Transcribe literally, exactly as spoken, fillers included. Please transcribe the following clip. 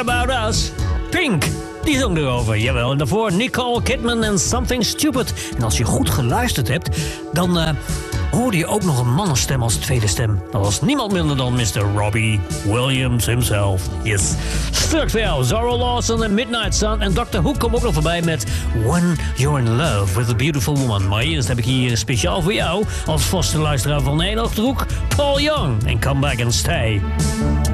About Us. Pink, die zong erover, jawel. En daarvoor Nicole Kidman en Something Stupid. En als je goed geluisterd hebt, dan uh, hoorde je ook nog een mannenstem als tweede stem. Dat was niemand minder dan mister Robbie Williams himself. Yes. Straks voor jou, Zara Larsson en Midnight Sun. En doctor Who komt ook nog voorbij met When You're in Love with a Beautiful Woman. Maar eerst heb ik hier speciaal voor jou, als vaste luisteraar van Nederland Hoek, Paul Young en Come Back and Stay.